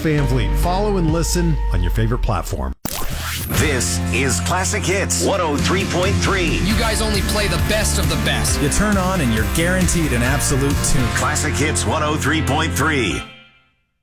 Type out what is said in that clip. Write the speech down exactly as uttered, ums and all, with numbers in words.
Van Vliet. Follow and listen on your favorite platform. This is Classic Hits one oh three point three. You guys only play the best of the best. You turn on and you're guaranteed an absolute tune. Classic Hits one oh three point three.